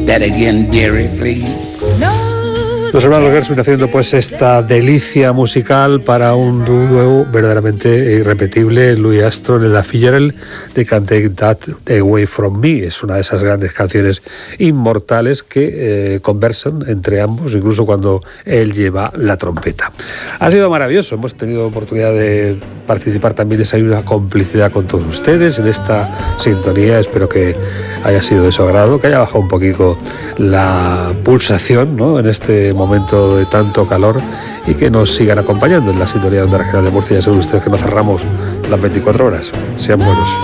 that again, dearie, please? Los hermanos Gershwin haciendo pues esta delicia musical para un dúo verdaderamente irrepetible, Louis Armstrong en la Fitzgerald de Can't Take That Away From Me. Es una de esas grandes canciones inmortales que conversan entre ambos, incluso cuando él lleva la trompeta. Ha sido maravilloso, hemos tenido oportunidad de participar también de esa misma complicidad con todos ustedes en esta sintonía. Espero que haya sido de su agrado, que haya bajado un poquito la pulsación, ¿no?, en este momento de tanto calor, y que nos sigan acompañando en la sintonía de Onda Regional de Murcia. Ya saben ustedes que no cerramos las 24 horas. Sean buenos.